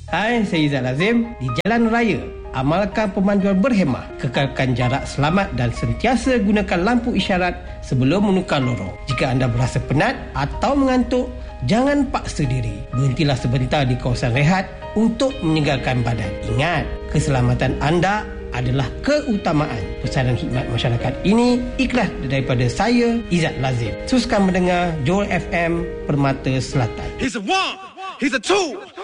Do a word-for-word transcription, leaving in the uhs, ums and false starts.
Hai, saya Izzat Lazim. Di jalan raya, amalkan pemanduan berhemah, kekalkan jarak selamat dan sentiasa gunakan lampu isyarat sebelum menukar lorong. Jika anda berasa penat atau mengantuk, jangan paksa diri. Berhentilah sebentar di kawasan rehat untuk menyegarkan badan. Ingat, keselamatan anda adalah keutamaan. Pesanan khidmat masyarakat ini ikhlas daripada saya, Izzat Lazim. Teruskan mendengar Joel F M Permata Selatan. He's a one, he's a two.